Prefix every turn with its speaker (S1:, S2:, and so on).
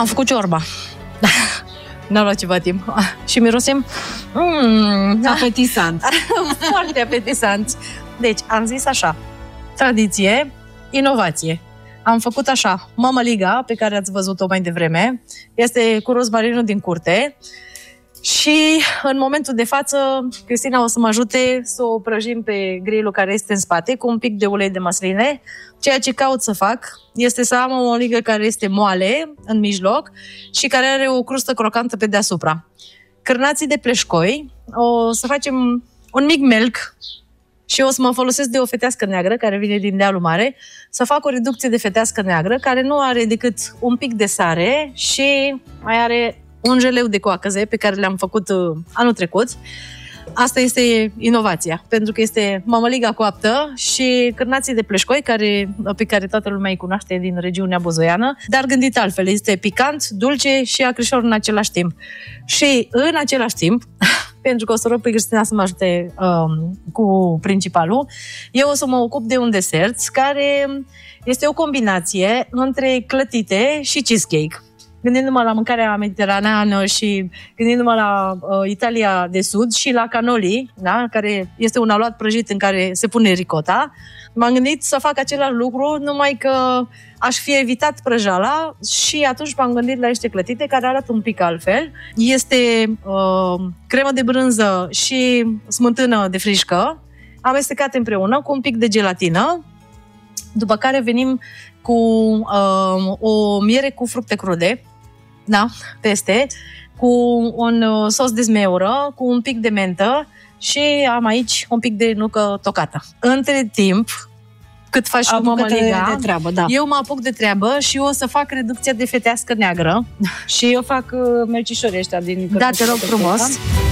S1: Am făcut ciorba. N-a luat ceva timp. Și mirosim
S2: apetisant.
S1: Foarte apetisant. Deci, am zis așa: tradiție, inovație. Am făcut așa: mămăliga, pe care ați văzut-o mai devreme, este cu rozmarinul din curte. Și în momentul de față, Cristina o să mă ajute să o prăjim pe grilul care este în spate, cu un pic de ulei de măsline. Ceea ce caut să fac este să am o mămăligă care este moale în mijloc și care are o crustă crocantă pe deasupra. Cârnații de pleșcoi, o să facem un mic melc și o să mă folosesc de o fetească neagră care vine din dealul mare, să fac o reducție de fetească neagră care nu are decât un pic de sare și mai are un jeleu de coacăze pe care le-am făcut anul trecut. Asta este inovația, pentru că este mămăliga coaptă și cârnații de pleșcoi, pe care toată lumea îi cunoaște din regiunea bozoiană, dar gândit altfel. Este picant, dulce și acrișor în același timp. Și în același timp, pentru că o să rog pe Cristina să mă ajute cu principalul, eu o să mă ocup de un desert care este o combinație între clătite și cheesecake. Gândindu-mă la mâncarea mediteraneană și gândindu-mă la Italia de Sud și la cannoli, da? Care este un aluat prăjit în care se pune ricota, m-am gândit să fac același lucru, numai că aș fi evitat prăjala și atunci m-am gândit la niște clătite care arată un pic altfel. Este cremă de brânză și smântână de frișcă, amestecate împreună cu un pic de gelatină, după care venim cu o miere cu fructe crude, da, peste, cu un sos de zmeură, cu un pic de mentă și am aici un pic de nucă tocată. Între timp, cât faci cu mămăliga,
S2: de treabă, da.
S1: Eu mă apuc de treabă și eu o să fac reducția de fetească neagră.
S2: Și eu fac melcișorii ăștia din...
S1: Da, te rog frumos.